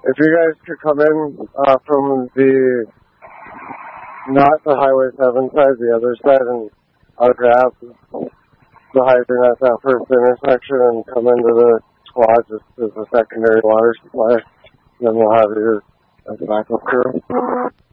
If you guys could come in from not the Highway 7 side, the other side, and grab the hydrant at that first intersection and come into the squad just as a secondary water supply, then we'll have you as a backup crew.